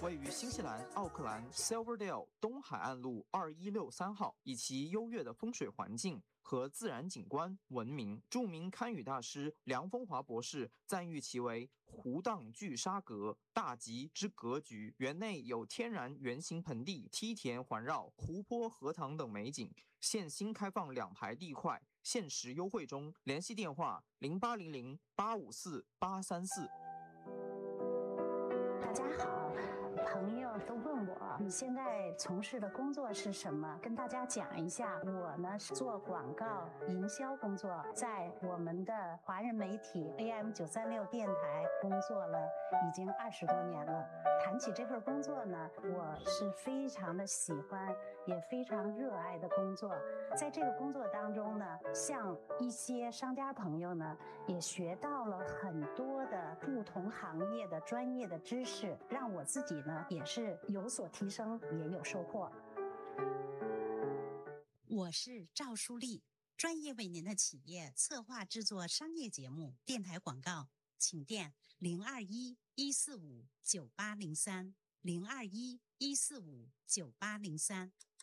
位于新西兰奥克兰 Silverdale 东海岸路2163号，以其优越的风水环境和自然景观闻名。著名堪舆大师梁风华博士赞誉其为湖荡聚沙阁，大吉之格局。园内有天然圆形盆地、梯田环绕、湖泊、荷塘等美景。现新开放2排地块，限时优惠中。联系电话0800854834。 大家好，朋友都问我你现在从事的工作是什么，跟大家讲一下。我呢是做广告营销工作，在我们的华人媒体 AM936电台工作了已经20多年了。谈起这份工作呢，我是非常的喜欢，也非常热爱的工作。在这个工作当中呢，像一些商家朋友呢，也学到了很多的不同行业的专业的知识，让我自己呢也是有所提升，也有收获。 我是赵淑丽，专业为您的企业策划制作商业节目、电台广告，请电021-145-9803 021-145-9803。